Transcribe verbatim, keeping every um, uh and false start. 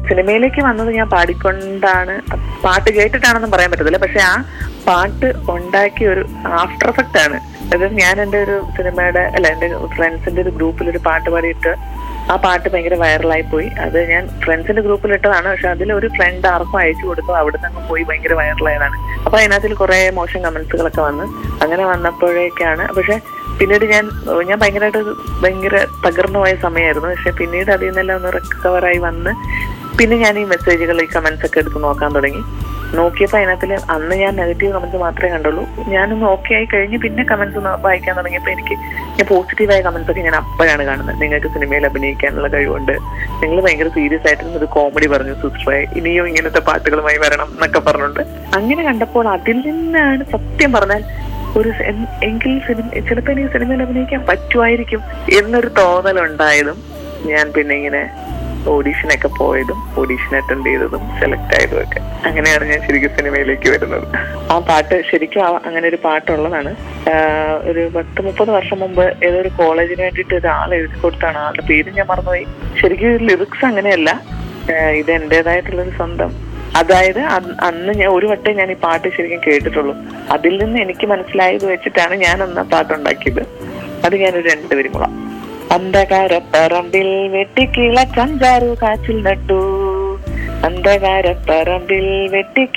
സിനിമയിലേക്ക് വന്നത് ഞാൻ പാടിക്കൊണ്ടാണ്. പാട്ട് കേട്ടിട്ടാണെന്നും പറയാൻ പറ്റത്തില്ല, പക്ഷെ ആ പാട്ട് ഉണ്ടാക്കിയ ഒരു ആഫ്റ്റർ എഫക്റ്റ് ആണ്. അതായത് ഞാൻ എൻ്റെ ഒരു സിനിമയുടെ അല്ല എൻ്റെ ഫ്രണ്ട്സിന്റെ ഒരു ഗ്രൂപ്പിൽ ഒരു പാട്ട് പാടിയിട്ട് ആ പാട്ട് ഭയങ്കര വൈറലായി പോയി. അത് ഞാൻ ഫ്രണ്ട്സിന്റെ ഗ്രൂപ്പിൽ ഇട്ടതാണ്, പക്ഷെ അതിലൊരു ഫ്രണ്ട് ആർക്കും അയച്ചു കൊടുത്തു, അവിടെ നിന്ന് പോയി ഭയങ്കര വൈറലായതാണ്. അപ്പൊ അതിനകത്തിൽ കുറെ മോശം കമന്റ്സുകളൊക്കെ വന്ന് അങ്ങനെ വന്നപ്പോഴേക്കാണ്. പക്ഷെ പിന്നീട് ഞാൻ ഞാൻ ഭയങ്കരമായിട്ട് ഭയങ്കര തകർന്നു പോയ സമയമായിരുന്നു. പക്ഷെ പിന്നീട് അതിൽ നിന്നെല്ലാം ഒന്ന് റിക്കവറായി വന്ന് പിന്നെ ഞാൻ ഈ മെസ്സേജുകൾ ഈ കമന്റ്സ് ഒക്കെ എടുത്ത് നോക്കാൻ തുടങ്ങി. നോക്കിയപ്പോൾ അതിനകത്തിൽ അന്ന് ഞാൻ നെഗറ്റീവ് കമന്റ്സ് മാത്രമേ കണ്ടുള്ളൂ. ഞാനൊന്ന് ഓക്കെ ആയി കഴിഞ്ഞ് പിന്നെ കമന്റ്സ് വായിക്കാൻ തുടങ്ങിയപ്പോൾ എനിക്ക് ഞാൻ പോസിറ്റീവായ കമന്റ്സ് ഒക്കെ ഞാൻ അപ്പോഴാണ് കാണുന്നത്. നിങ്ങൾക്ക് സിനിമയിൽ അഭിനയിക്കാനുള്ള കഴിവുണ്ട്, നിങ്ങൾ ഭയങ്കര സീരിയസ് ആയിട്ട് ഒരു കോമഡി പറഞ്ഞു സിസ്റ്ററെ, ഇനിയും ഇങ്ങനത്തെ പാട്ടുകളുമായി വരണം എന്നൊക്കെ പറഞ്ഞുകൊണ്ട് അങ്ങനെ കണ്ടപ്പോൾ അതിൽ നിന്നാണ് സത്യം പറഞ്ഞാൽ ഒരു എങ്കിൽ സിനിമ ചിലപ്പോൾ എനിക്ക് സിനിമയിൽ അഭിനയിക്കാൻ പറ്റുമായിരിക്കും എന്നൊരു തോന്നലുണ്ടായതും ഞാൻ പിന്നെ ഇങ്ങനെ ഓഡീഷനൊക്കെ പോയതും ഓഡീഷൻ അറ്റൻഡ് ചെയ്തതും സെലക്ട് ആയതും ഒക്കെ അങ്ങനെയാണ് ഞാൻ ശരിക്കും സിനിമയിലേക്ക് വരുന്നത്. ആ പാട്ട് ശരിക്കും അങ്ങനെ ഒരു പാട്ടുള്ളതാണ്. ഒരു പത്ത് മുപ്പത് വർഷം മുമ്പ് ഏതൊരു കോളേജിന് വേണ്ടിയിട്ട് ഒരാൾ എഴുതി കൊടുത്താണ്. ആളുടെ പേര് ഞാൻ മറന്നുപോയി. ശരിക്കും ലിറിക്സ് അങ്ങനെയല്ല, ഇത് എന്റേതായിട്ടുള്ളൊരു സ്വന്തം. അതായത് അന്ന് ഞാൻ ഒരു വട്ടേ ഞാൻ ഈ പാട്ട് ശരിക്കും കേട്ടിട്ടുള്ളൂ. അതിൽ നിന്ന് എനിക്ക് മനസ്സിലായത് വെച്ചിട്ടാണ് ഞാൻ അന്ന് ആ പാട്ടുണ്ടാക്കിയത്. അത് ഞാനൊരു രണ്ടുപേരും കൂടാം. അന്ധകാരപ്പറമ്പിൽ വെട്ടിക്കിള ചഞ്ചാറു കാച്ചിൽ നട്ടു, അന്ധകാരപ്പറമ്പിൽ വെട്ടി